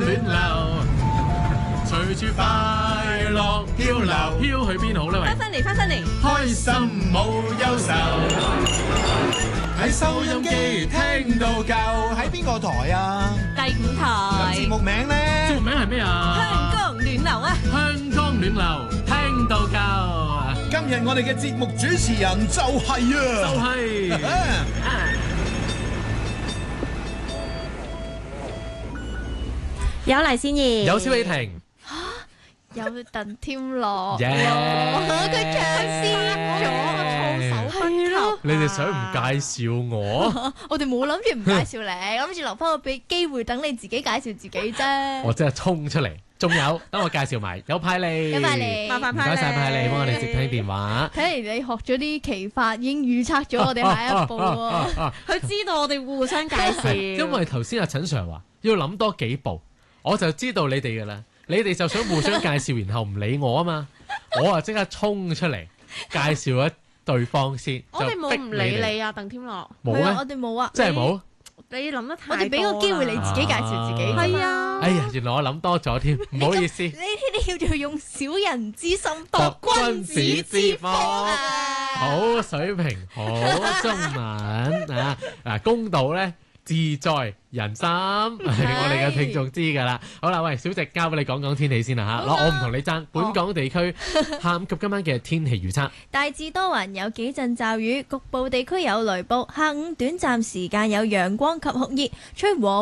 暖流，隨住快樂漂流，飄去邊好呢？喂， 翻返嚟， 開心冇憂愁，喺收音機聽到夠。 喺邊個台啊？ 第5台節目名呢？ 節目名係咩啊？ 香江暖流啊！ 香江暖流聽到夠。 今日我哋嘅節目主持人就係就係有黎善儀， 有蕭偉霆， 有鄧添樂， 佢唱先咗，措手不及。 你哋想唔介紹我？ 我哋冇諗住唔介紹你，諗住留翻個俾機會等你自己介紹自己啫。 我真係衝出嚟，仲有等我介紹埋，有派利， 麻煩唔該晒派利，幫我哋接聽電話。 睇嚟你學咗啲奇法，已經預測咗我哋下一步喎。 佢知道我哋互相介紹， 因為頭先阿陳 Sir 話要諗多幾步，我就知道你哋噶啦。你哋就想互相介紹，然後唔理我啊嘛，我啊即刻衝出嚟介紹一對方先。 我哋冇唔理你啊，鄧添樂。 冇咩？ 我哋冇啊， 真係冇。 你諗得太多啦。 我哋俾個機會你自己介紹自己。 係啊。 哎呀，原來我諗多咗添，唔好意思。 呢啲叫做用小人之心度度君子之腹啊！ 好水平，好中文啊！嗱，公道咧自在人心，我哋嘅聽眾知噶啦。好啦，喂，小直交俾你講講天氣先啦吓。嗱，我唔同你爭。本港地區下午及今晚嘅天氣預測， 大致多雲，有幾陣驟雨，局部地區有雷暴。下午短暫時間有陽光及酷熱，吹和